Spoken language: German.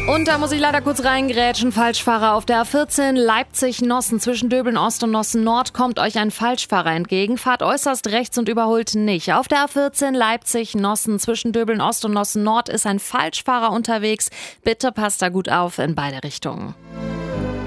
Und da muss ich leider kurz reingrätschen. Falschfahrer auf der A14 Leipzig-Nossen zwischen Döbeln-Ost und Nossen-Nord kommt euch ein Falschfahrer entgegen. Fahrt äußerst rechts und überholt nicht. Auf der A14 Leipzig-Nossen zwischen Döbeln-Ost und Nossen-Nord ist ein Falschfahrer unterwegs. Bitte passt da gut auf in beide Richtungen.